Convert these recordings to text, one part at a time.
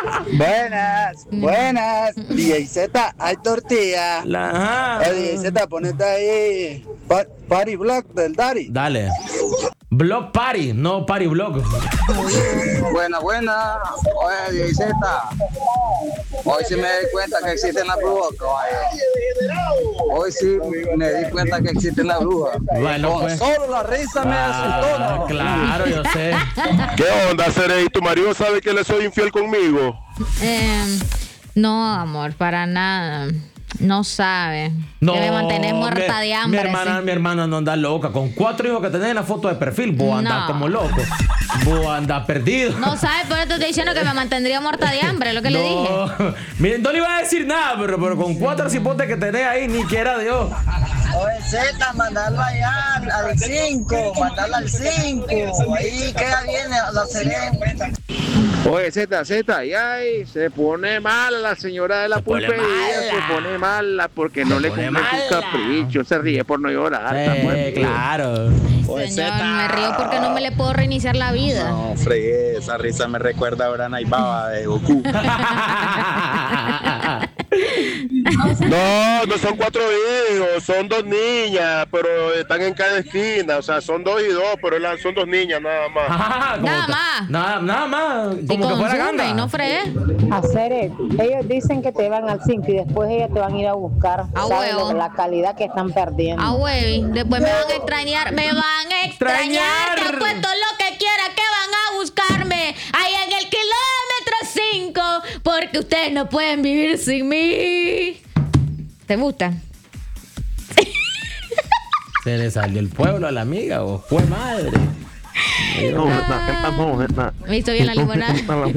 Buenas. DJ Z, hay tortilla. DJ Z, ponete ahí. Party Block del Dari. Dale. Block Party, no Party Block. Buena. Oye, DJ Z. Hoy sí me di cuenta que existen las brujas, caballo. Hoy sí me di cuenta que existen las brujas. Bueno, Con pues. solo la risa me asustó, ¿no? Claro, yo sé. ¿Qué onda, Cere? ¿Y tu marido sabe que le soy infiel conmigo? No, amor, para nada. No sabe. No, que me mantenés muerta de hambre. Mi hermana no anda loca. Con 4 hijos que tenés en la foto de perfil, vos andás como loco. Vos andás perdido. No sabe, por eso te estoy diciendo que me mantendría muerta de hambre, lo que le dije. Miren, no le iba a decir nada, pero con 4 cipotes que tenés ahí, ni quiera Dios. Oye, Z, mandarlo allá al 5, mandarlo al 5. Ahí queda bien la serena. Oye, Z, ay, se pone mala la señora de la pulpería, se pone mala porque no le cumple su capricho, se ríe por no llorar. Claro. Señor, me río porque no me le puedo reiniciar la vida. No, fregué, esa risa me recuerda a Brana y Baba de Goku. No son 4 hijos, son 2 niñas, pero están en cada esquina, o sea, son 2 y 2, pero son 2 niñas nada más. Nada más. Como que fuera ganga. Y no fregué. Hacer, ellos dicen que te van al 5 y después ellas te van a ir a buscar. ¿Sabes huevo. la calidad que están perdiendo? Huevi, después me van a extrañar. Te apuesto lo que quiera que van a buscarme ahí en el kilómetro 5, porque ustedes no pueden vivir sin mí. ¿Te gusta? Se le salió el pueblo a la amiga, o fue madre. Me hizo bien la limonada.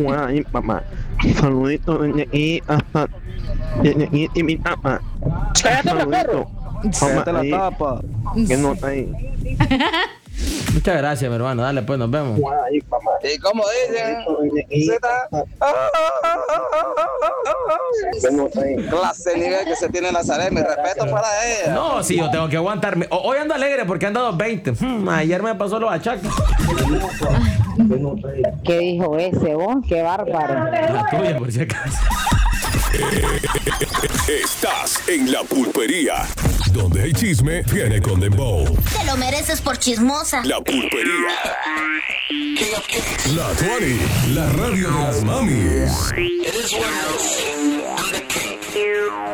Saludito y hasta y mi tapa. Cállate, perro. Cállate la tapa. Que no está ahí. Muchas gracias, mi hermano. Dale, pues, nos vemos. ¿Y cómo dicen? Z. Clase de nivel que se tiene en Nazaret, mi respeto para ella. No, sí, yo tengo que aguantarme. Hoy ando alegre porque ando 220. Ayer me pasó los achacos. ¿Qué dijo ese vos? ¡Qué bárbaro! La tuya, por si acaso. Estás en La Pulpería, donde el chisme viene con dembow. Te lo mereces por chismosa. La Pulpería. La 20, la radio de las mamis.